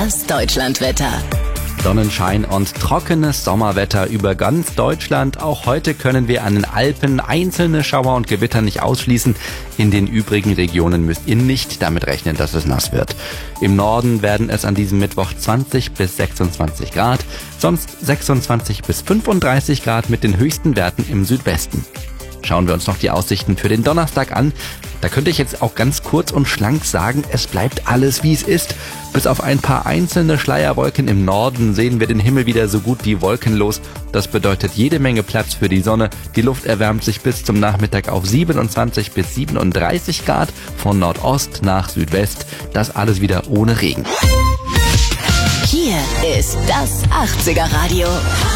Das Deutschlandwetter. Sonnenschein und trockenes Sommerwetter über ganz Deutschland. Auch heute können wir an den Alpen einzelne Schauer und Gewitter nicht ausschließen. In den übrigen Regionen müsst ihr nicht damit rechnen, dass es nass wird. Im Norden werden es an diesem Mittwoch 20 bis 26 Grad, sonst 26 bis 35 Grad mit den höchsten Werten im Südwesten. Schauen wir uns noch die Aussichten für den Donnerstag an. Da könnte ich jetzt auch ganz kurz und schlank sagen, es bleibt alles wie es ist. Bis auf ein paar einzelne Schleierwolken im Norden sehen wir den Himmel wieder so gut wie wolkenlos. Das bedeutet jede Menge Platz für die Sonne. Die Luft erwärmt sich bis zum Nachmittag auf 27 bis 37 Grad, von Nordost nach Südwest. Das alles wieder ohne Regen. Hier ist das 80er Radio.